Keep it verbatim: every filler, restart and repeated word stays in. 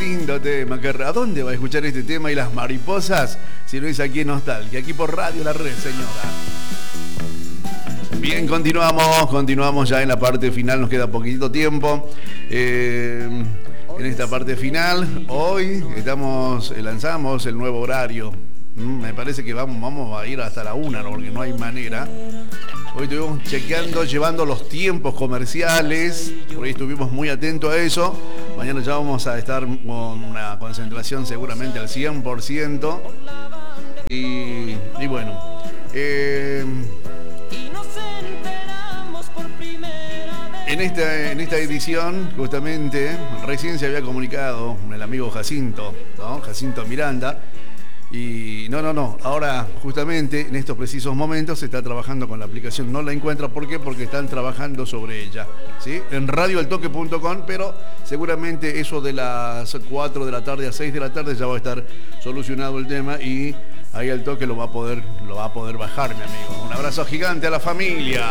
lindo tema. ¿A dónde va a escuchar este tema y las mariposas? Si no es aquí en Nostalgia, aquí por Radio La Red, señora. Bien, continuamos, continuamos ya en la parte final, nos queda poquito tiempo. Eh, en esta parte final, hoy estamos, lanzamos el nuevo horario. Me parece que vamos, vamos a ir hasta la una, ¿no? Porque no hay manera. Hoy estuvimos chequeando, llevando los tiempos comerciales, por ahí estuvimos muy atentos a eso. Mañana ya vamos a estar con una concentración seguramente al cien por ciento. Y, y bueno, eh, en, esta, en esta edición, justamente, recién se había comunicado el amigo Jacinto, ¿no? Jacinto Miranda. Y no, no, no, ahora justamente en estos precisos momentos se está trabajando con la aplicación, no la encuentra, ¿por qué? Porque están trabajando sobre ella, ¿sí? En radio el toque punto com, pero seguramente eso de las cuatro de la tarde a seis de la tarde ya va a estar solucionado el tema y ahí el toque lo va a poder, lo va a poder bajar, mi amigo. Un abrazo gigante a la familia.